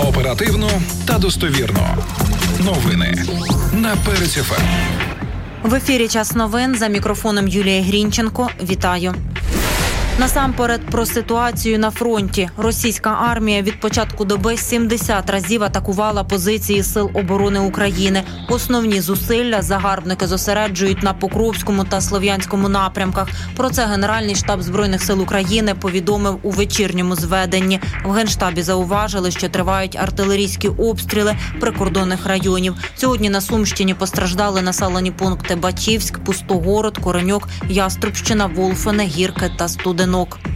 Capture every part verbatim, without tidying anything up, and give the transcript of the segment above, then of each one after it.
Оперативно та достовірно. Новини на Перець еф ем. В ефірі «Час новин», за мікрофоном Юлія Грінченко. Вітаю. Насамперед про ситуацію на фронті. Російська армія від початку доби сімдесят разів атакувала позиції Сил оборони України. Основні зусилля загарбники зосереджують на Покровському та Слов'янському напрямках. Про це Генеральний штаб Збройних сил України повідомив у вечірньому зведенні. В Генштабі зауважили, що тривають артилерійські обстріли прикордонних районів. Сьогодні на Сумщині постраждали населені пункти Бачівськ, Пустогород, Кореньок, Яструбщина, Волфине, Гірке та Студенок.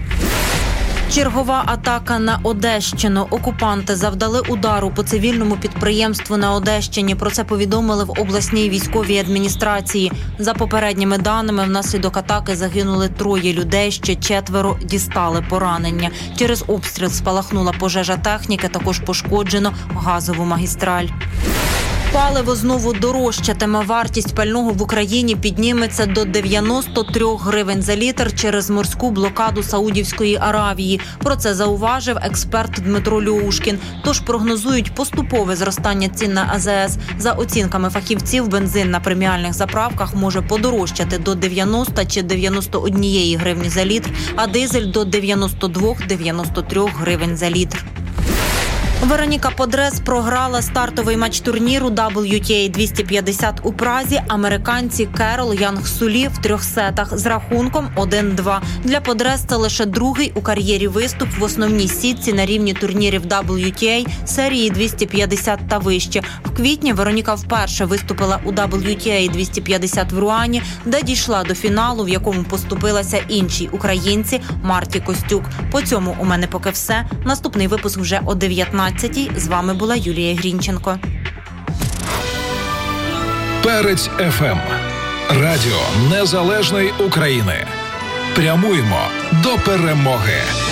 Чергова атака на Одещину. Окупанти завдали удару по цивільному підприємству на Одещині. Про це повідомили в обласній військовій адміністрації. За попередніми даними, внаслідок атаки загинули троє людей, ще четверо дістали поранення. Через обстріл спалахнула пожежа техніки, також пошкоджено газову магістраль. Паливо знову дорожчатиме. Вартість пального в Україні підніметься до дев'яносто три гривень за літр через морську блокаду Саудівської Аравії. Про це зауважив експерт Дмитро Льоушкін. Тож прогнозують поступове зростання цін на а зе ес. За оцінками фахівців, бензин на преміальних заправках може подорожчати до дев'яносто чи дев'яносто однієї гривні за літр, а дизель до дев'яносто два - дев'яносто три гривень за літр. Вероніка Подрес програла стартовий матч турніру дабл ю ті ей двісті п'ятдесят у Празі американці Керол Янг Сулі в трьох сетах з рахунком один два. Для Подрес це лише другий у кар'єрі виступ в основній сітці на рівні турнірів дабл ю ті ей серії двісті п'ятдесят та вище. В квітні Вероніка вперше виступила у дабл ю ті ей двісті п'ятдесят в Руані, де дійшла до фіналу, в якому поступилася іншій українці Марті Костюк. По цьому у мене поки все. Наступний випуск вже о дев'ятнадцятій. З вами була Юлія Грінченко. Перець еф ем. Радіо Незалежної України. Прямуємо до перемоги.